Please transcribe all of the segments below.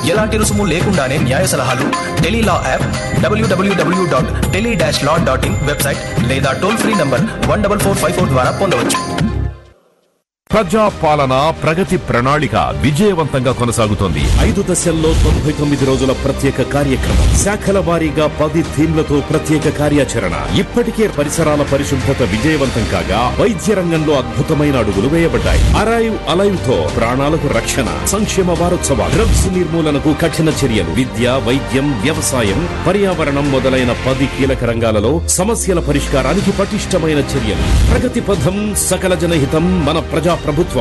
ఎలాంటి రుసుము లేకుండానే న్యాయ సలహాలు టెలీలా యాప్, www.tele-law.in వెబ్సైట్ లేదా టోల్ ఫ్రీ నంబర్ 14454 ద్వారా పొందవచ్చు. ప్రజా పాలన ప్రగతి ప్రణాళిక విజయవంతంగా కొనసాగుతోంది. 5 దశల్లో 99 రోజుల ప్రత్యేక కార్యక్రమం, శాఖల వారీగా 10 థీమ్లతో ప్రత్యేక కార్యాచరణ. ఇప్పటికే పరిసరాల పరిశుభ్రత విజయవంతం కాగా వైద్య రంగంలో అద్భుతమైన అడుగులు వేయబడ్డాయి. అరైవ్ అలైవ్ తో ప్రాణాలకు రక్షణ. సంక్షేమ వారోత్సవాలు, డ్రగ్స్ నిర్మూలనకు కఠిన చర్యలు, విద్య, వైద్యం, వ్యవసాయం, పర్యావరణం మొదలైన 10 కీలక రంగాలలో సమస్యల పరిష్కారానికి పటిష్టమైన చర్యలు. ప్రగతి పథం, సకల జనహితం, మన ప్రజా ప్రభుత్వం.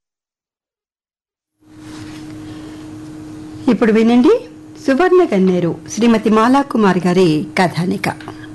ఇప్పుడు వినండి సువర్ణ గన్నేరు శ్రీమతి మాలాకుమారి గారి కథానిక.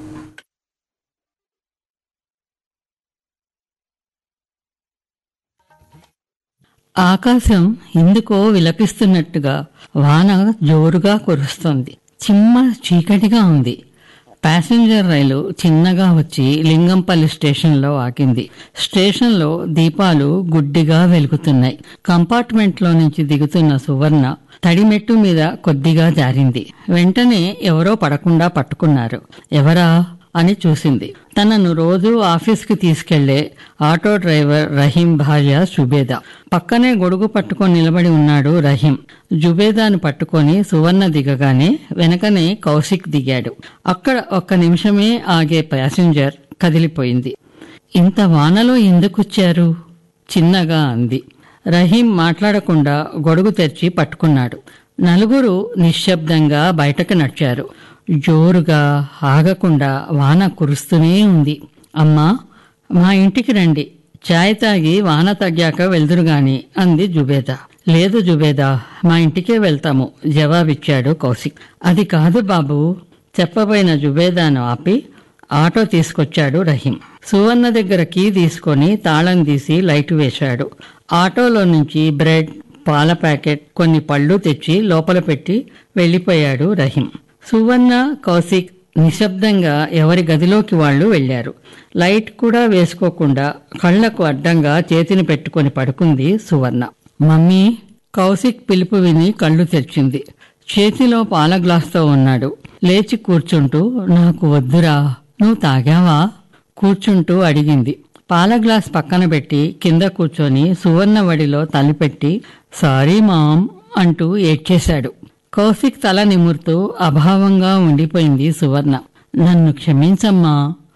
ఆకాశం ఎందుకో విలపిస్తున్నట్టుగా వాన జోరుగా కురుస్తోంది. చిమ్మ చీకటిగా ఉంది. ప్యాసింజర్ రైలు చిన్నగా వచ్చి లింగంపల్లి స్టేషన్లో ఆగింది. స్టేషన్లో దీపాలు గుడ్డిగా వెలుగుతున్నాయి. కంపార్ట్మెంట్లో నుంచి దిగుతున్న సువర్ణ తడిమెట్టు మీద కొద్దిగా జారింది. వెంటనే ఎవరో పడకుండా పట్టుకున్నారు. ఎవరా అని చూసింది. తనను రోజు ఆఫీస్కి తీసుకెళ్లే ఆటో డ్రైవర్ రహీం భార్య జుబేదా. పక్కనే గొడుగు పట్టుకొని నిలబడి ఉన్నాడు రహీం. జుబేదాను పట్టుకొని సువర్ణ దిగగానే వెనకనే కౌశిక్ దిగాడు. అక్కడ ఒక్క నిమిషమే ఆగే ప్యాసింజర్ కదిలిపోయింది. ఇంత వానలో ఎందుకొచ్చారు? చిన్నగా అంది. రహీం మాట్లాడకుండా గొడుగు తెరిచి పట్టుకున్నాడు. నలుగురు నిశ్శబ్దంగా బయటకు నడిచారు. జోరుగా ఆగకుండా వాన కురుస్తూనే ఉంది. అమ్మా, మా ఇంటికి రండి, చాయ్ తాగి వాన తగ్గాక వెళ్దురుగాని అంది జుబేదా. లేదు జుబేదా, మా ఇంటికే వెళ్తాము జవాబిచ్చాడు కౌశిక్. అది కాదు బాబు. చెప్పబోయిన జుబేదాను ఆపి ఆటో తీసుకొచ్చాడు రహీం. సువర్ణ దగ్గర కీ తీసుకొని తాళం తీసి లైట్ వేశాడు. ఆటోలో నుంచి బ్రెడ్, పాల ప్యాకెట్, కొన్ని పళ్ళు తెచ్చి లోపల పెట్టి వెళ్లిపోయాడు రహీం. సువర్ణ, కౌశిక్ నిశ్శబ్దంగా ఎవరి గదిలోకి వాళ్లు వెళ్లారు. లైట్ కూడా వేసుకోకుండా కళ్లకు అడ్డంగా చేతిని పెట్టుకుని పడుకుంది సువర్ణ. మమ్మీ, కౌశిక్ పిలుపు విని కళ్ళు తెరిచింది. చేతిలో పాల గ్లాస్తో ఉన్నాడు. లేచి కూర్చుంటూ, నాకు వద్దురా, నువ్వు తాగావా? కూర్చుంటూ అడిగింది. పాల గ్లాస్ పక్కన పెట్టి కింద కూర్చొని సువర్ణ వడిలో తలపెట్టి సారీ మామ్ అంటూ ఏడ్చేశాడు. కౌశిక్ తల నిమురుతూ అభావంగా ఉండిపోయింది సువర్ణ. నన్ను క్షమించమ్మా